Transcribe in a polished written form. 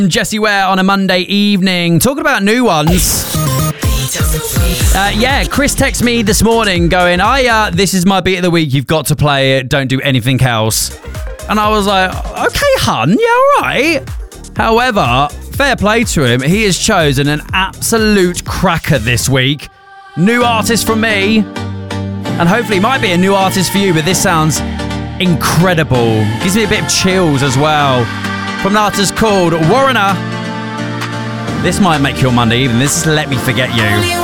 Jessie Ware on a Monday evening. Talking about new ones. Chris texted me this morning going, this is my beat of the week. You've got to play it. Don't do anything else. And I was like, okay, hun. Yeah, all right. However, fair play to him. He has chosen an absolute cracker this week. New artist from me. And hopefully it might be a new artist for you, but this sounds incredible. Gives me a bit of chills as well. From an artist called Warrener. This might make your Monday evening. This is Let Me Forget You.